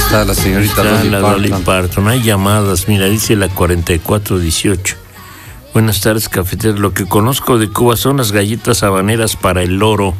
está la señorita Dolly Parton. Hay llamadas, mira, dice la 4418. Buenas tardes, cafeteros. Lo que conozco de Cuba son las galletas habaneras para el loro.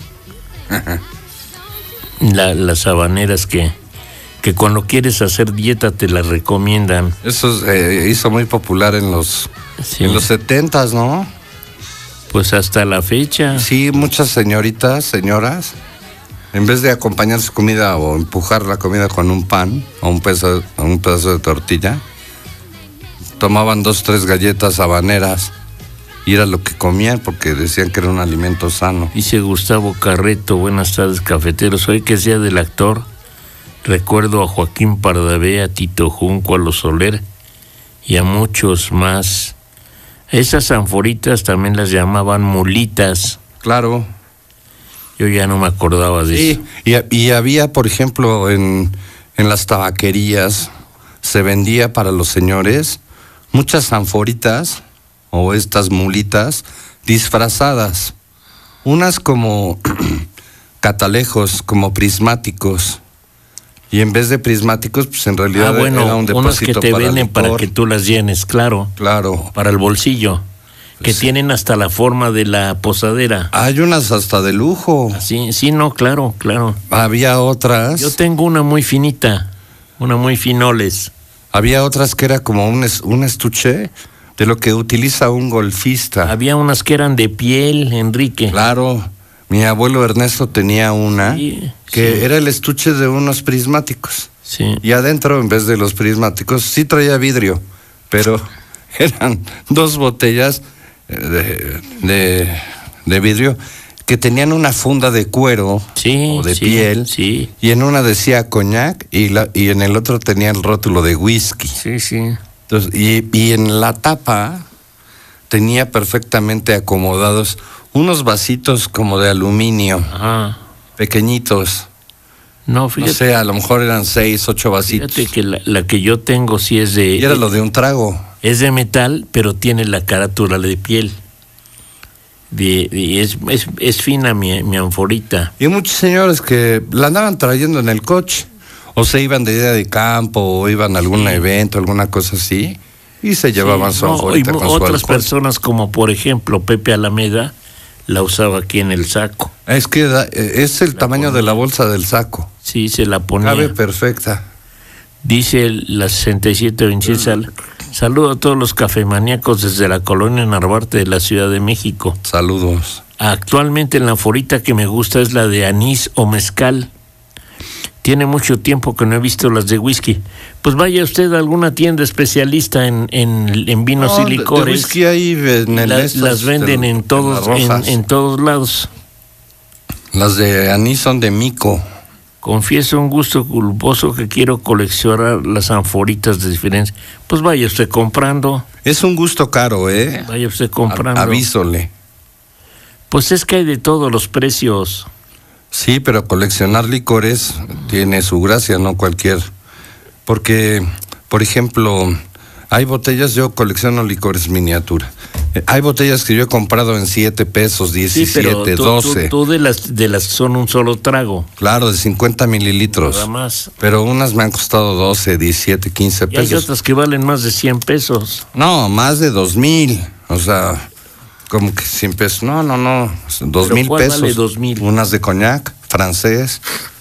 Las habaneras que cuando quieres hacer dieta te las recomiendan. Eso hizo muy popular en los 70s, ¿no? Pues hasta la fecha. Sí, muchas señoras, en vez de acompañar su comida o empujar la comida con un pan o un pedazo de tortilla, tomaban 2 o 3 galletas habaneras y era lo que comían porque decían que era un alimento sano. Dice Gustavo Carreto, buenas tardes, cafeteros. Hoy que es día del actor, recuerdo a Joaquín Pardavé, a Tito Junco, a Los Soler y a muchos más. Esas anforitas también las llamaban mulitas. Claro. Yo ya no me acordaba de eso. Y había, por ejemplo, en las tabaquerías, se vendía para los señores muchas anforitas o estas mulitas disfrazadas. Unas como catalejos, como prismáticos. Y en vez de prismáticos, pues en realidad era un depósito unas que te para venden licor. para que tú las llenes, claro. Claro. Para el bolsillo. Que Sí. tienen hasta la forma de la posadera. Hay unas hasta de lujo. Sí, no, claro. Había otras. Yo tengo una muy finita, una muy finoles. Había otras que era como un estuche de lo que utiliza un golfista. Había unas que eran de piel, Enrique. Claro. Mi abuelo Ernesto tenía una que era el estuche de unos prismáticos. Sí. Y adentro, en vez de los prismáticos, sí traía vidrio, pero eran 2 botellas de vidrio que tenían una funda de cuero o de piel, y en una decía coñac y en el otro tenía el rótulo de whisky. Sí. Entonces, y en la tapa tenía perfectamente acomodados unos vasitos como de aluminio. Ajá. Pequeñitos. No, fíjate. No sé, a lo mejor eran 6, 8 vasitos. Fíjate que la que yo tengo sí es de... Y era lo de un trago. Es de metal, pero tiene la carátula de piel. Es fina mi anforita. Y muchos señores que la andaban trayendo en el coche. O se iban de día de campo, o iban a algún evento, alguna cosa así. Y se llevaban su anforita con su otras alcohol. personas, como por ejemplo Pepe Alameda, la usaba aquí en el saco. Es que es el tamaño de la bolsa del saco. Sí, se la ponía. Cabe perfecta. Dice la 6727, saludo a todos los cafemaníacos desde la colonia Narvarte de la Ciudad de México. Saludos. Actualmente la anforita que me gusta es la de anís o mezcal. Tiene mucho tiempo que no he visto las de whisky. Pues vaya usted a alguna tienda especialista en vinos y licores. De whisky ahí en las venden en todos lados. Las de anís son de mico. Confieso un gusto culposo que quiero coleccionar las anforitas de diferencia. Pues vaya usted comprando. Es un gusto caro, ¿eh? Vaya usted comprando. Avísole. Pues es que hay de todos los precios. Sí, pero coleccionar licores tiene su gracia, no cualquier. Porque, por ejemplo, hay botellas, yo colecciono licores miniatura. Hay botellas que yo he comprado en 7 pesos, 17, sí, pero 12. Tú de las que son un solo trago. Claro, de 50 mililitros. Nada más. Pero unas me han costado 12, 17, 15 pesos. Y hay otras que valen más de 100 pesos. No, más de 2,000. O sea, como que 100 pesos. No. 2,000 ¿Cuál pesos. vale 2,000? Unas de coñac francés.